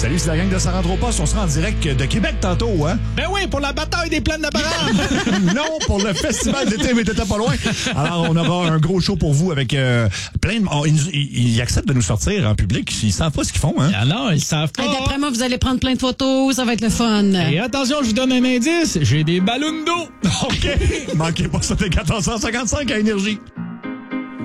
Salut, c'est la gang de Ça rentre au poste. On sera en direct de Québec tantôt, hein? Ben oui, pour la bataille des plaines d'Abraham. Non, pour le festival d'été, mais t'étais pas loin. Alors, on aura un gros show pour vous avec plein de... Ils acceptent de nous sortir en public. Ils savent pas ce qu'ils font, hein? Alors, ils savent pas. Hey, d'après moi, vous allez prendre plein de photos, ça va être le fun. Et attention, je vous donne un indice. J'ai des ballons d'eau. OK. Manquez pas ça, t'es 1455 à Énergie.